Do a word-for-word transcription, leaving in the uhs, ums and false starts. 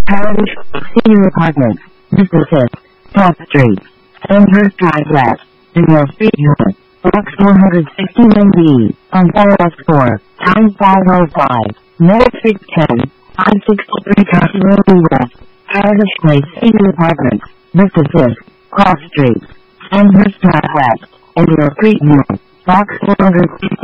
Heritage Senior Apartments, Mister Fifth, Top Street, Sandhurst Drive West, New Street Unit, Box four sixty-one B, on F four, Town five oh five, Meadow Street ten, five sixty-three Casserole West, Heritage Place Senior Apartments, Mister Fifth, Cross Street, Sandhurst Drive West, and New Street Unit, Box four sixty-one